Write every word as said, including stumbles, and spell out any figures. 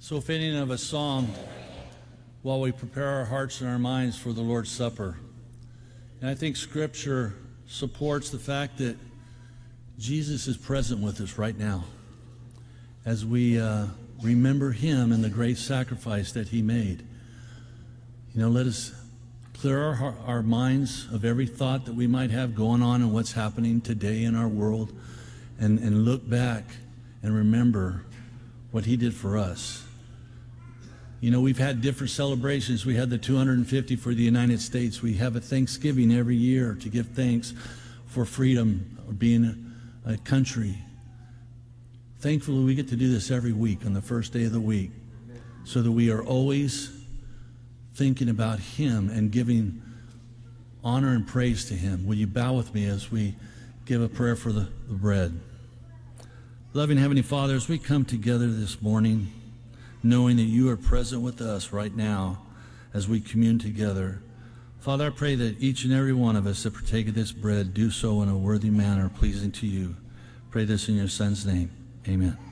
So fitting of a song while we prepare our hearts and our minds for the Lord's Supper. And I think Scripture supports the fact that Jesus is present with us right now as we uh, remember Him and the great sacrifice that He made. You know, let us clear our, our minds of every thought that we might have going on and what's happening today in our world, and, and look back and remember what He did for us. You know, we've had different celebrations. We had the two hundred fifty for the United States. We have a Thanksgiving every year to give thanks for freedom, or being a country. Thankfully, we get to do this every week on the first day of the week, so that we are always thinking about Him and giving honor and praise to Him. Will you bow with me as we give a prayer for the, the bread? Loving Heavenly Father, as we come together this morning, knowing that You are present with us right now as we commune together, Father, I pray that each and every one of us that partake of this bread do so in a worthy manner, pleasing to You. Pray this in Your Son's name. Amen.